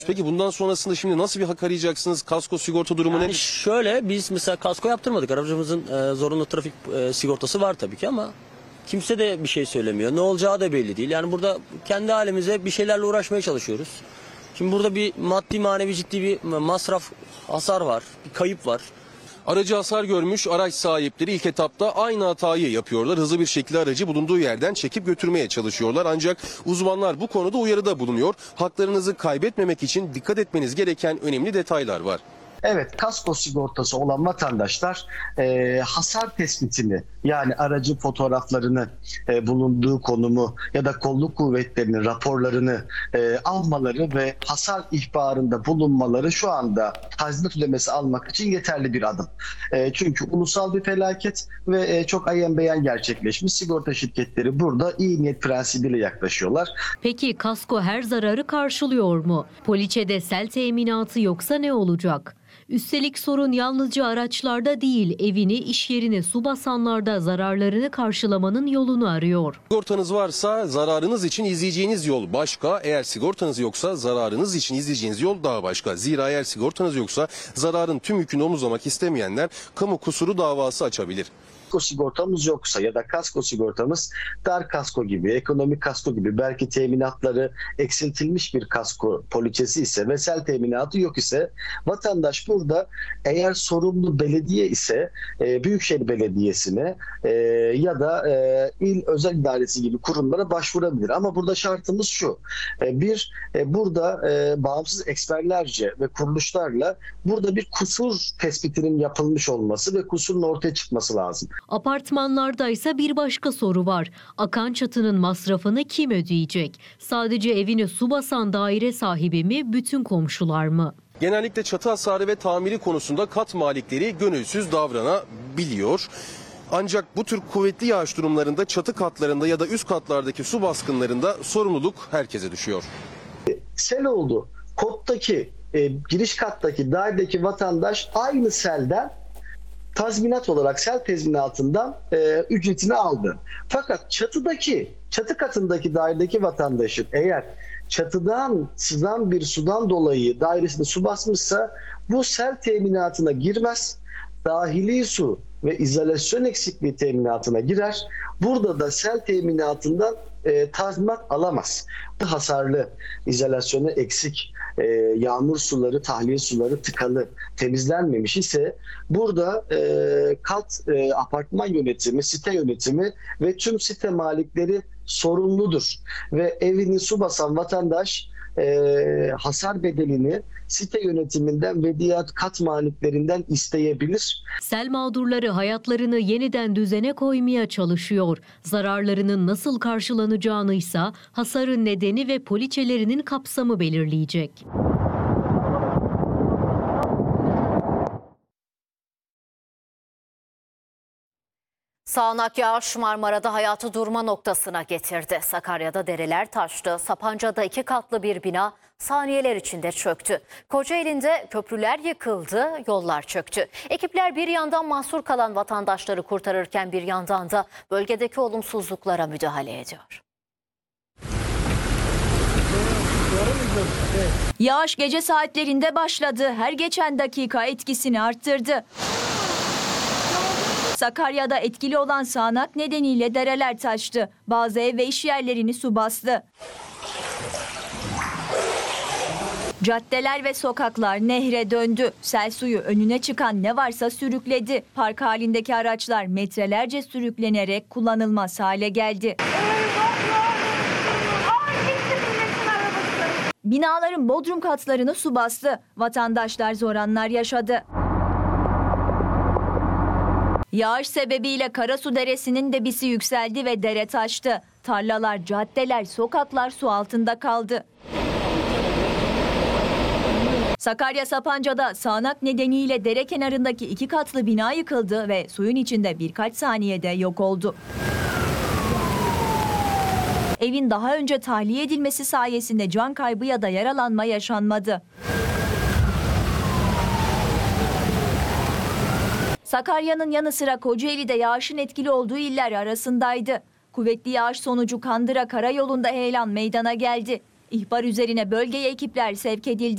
Peki bundan sonrasında şimdi nasıl bir hak arayacaksınız? Kasko sigorta durumu Yani nedir? şöyle, biz mesela kasko yaptırmadık. Aracımızın zorunlu trafik sigortası var tabii ki ama kimse de bir şey söylemiyor. Ne olacağı da belli değil. Yani burada kendi halimize bir şeylerle uğraşmaya çalışıyoruz. Şimdi burada bir maddi manevi ciddi bir masraf, hasar var, bir kayıp var. Aracı hasar görmüş araç sahipleri ilk etapta aynı hatayı yapıyorlar. Hızlı bir şekilde aracı bulunduğu yerden çekip götürmeye çalışıyorlar. Ancak uzmanlar bu konuda uyarıda bulunuyor. Haklarınızı kaybetmemek için dikkat etmeniz gereken önemli detaylar var. Evet, kasko sigortası olan vatandaşlar hasar tespitini, yani aracın fotoğraflarını, bulunduğu konumu ya da kolluk kuvvetlerinin raporlarını almaları ve hasar ihbarında bulunmaları şu anda tazminat ödemesi almak için yeterli bir adım. Çünkü ulusal bir felaket ve çok ayan beyan gerçekleşmiş. Sigorta şirketleri burada iyi niyet prensibiyle yaklaşıyorlar. Peki kasko her zararı karşılıyor mu? Poliçede sel teminatı yoksa ne olacak? Üstelik sorun yalnızca araçlarda değil, evini, iş yerini su basanlarda zararlarını karşılamanın yolunu arıyor. Sigortanız varsa zararınız için izleyeceğiniz yol başka. Eğer sigortanız yoksa zararınız için izleyeceğiniz yol daha başka. Zira eğer sigortanız yoksa zararın tüm yükünü omuzlamak istemeyenler kamu kusuru davası açabilir. Kasko sigortamız yoksa ya da kasko sigortamız dar kasko gibi, ekonomik kasko gibi belki teminatları eksiltilmiş bir kasko poliçesi ise ve sel teminatı yok ise vatandaş burada eğer sorumlu belediye ise Büyükşehir Belediyesi'ne ya da il özel idaresi gibi kurumlara başvurabilir. Ama burada şartımız şu: burada bağımsız eksperlerce ve kuruluşlarla burada bir kusur tespitinin yapılmış olması ve kusurun ortaya çıkması lazım. Apartmanlarda ise bir başka soru var. Akan çatının masrafını kim ödeyecek? Sadece evini su basan daire sahibi mi, bütün komşular mı? Genellikle çatı hasarı ve tamiri konusunda kat malikleri gönülsüz davranabiliyor. Ancak bu tür kuvvetli yağış durumlarında çatı katlarında ya da üst katlardaki su baskınlarında sorumluluk herkese düşüyor. Sel oldu. Kottaki, giriş kattaki, dairedeki vatandaş aynı selden tazminat olarak sel tazminatından ücretini aldı. Fakat çatı katındaki dairedeki vatandaşın eğer çatıdan sızan bir sudan dolayı dairesinde su basmışsa bu sel teminatına girmez. Dahili su ve izolasyon eksikliği teminatına girer. Burada da sel teminatından tazminat alamaz. Hasarlı, izolasyonu eksik, yağmur suları, tahliye suları tıkalı, temizlenmemiş ise burada apartman yönetimi, site yönetimi ve tüm site malikleri sorumludur. Ve evini su basan vatandaş hasar bedelini site yönetiminden ve diğer kat maliklerinden isteyebilir. Sel mağdurları hayatlarını yeniden düzene koymaya çalışıyor. Zararlarının nasıl karşılanacağını ise hasarın nedeni ve poliçelerinin kapsamı belirleyecek. Sağanak yağış Marmara'da hayatı durma noktasına getirdi. Sakarya'da dereler taştı. Sapanca'da 2 katlı bir bina saniyeler içinde çöktü. Kocaeli'nde köprüler yıkıldı, yollar çöktü. Ekipler bir yandan mahsur kalan vatandaşları kurtarırken bir yandan da bölgedeki olumsuzluklara müdahale ediyor. Yağış gece saatlerinde başladı. Her geçen dakika etkisini arttırdı. Sakarya'da etkili olan sağanak nedeniyle dereler taştı. Bazı ev ve iş yerlerini su bastı. Caddeler ve sokaklar nehre döndü. Sel suyu önüne çıkan ne varsa sürükledi. Park halindeki araçlar metrelerce sürüklenerek kullanılmaz hale geldi. Binaların bodrum katlarını su bastı. Vatandaşlar zor anlar yaşadı. Yağış sebebiyle Karasu Deresi'nin debisi yükseldi ve dere taştı. Tarlalar, caddeler, sokaklar su altında kaldı. Sakarya Sapanca'da sağanak nedeniyle dere kenarındaki 2 katlı bina yıkıldı ve suyun içinde birkaç saniyede yok oldu. Evin daha önce tahliye edilmesi sayesinde can kaybı ya da yaralanma yaşanmadı. Sakarya'nın yanı sıra Kocaeli'de yağışın etkili olduğu iller arasındaydı. Kuvvetli yağış sonucu Kandıra Karayolu'nda heyelan meydana geldi. İhbar üzerine bölgeye ekipler sevk edildi.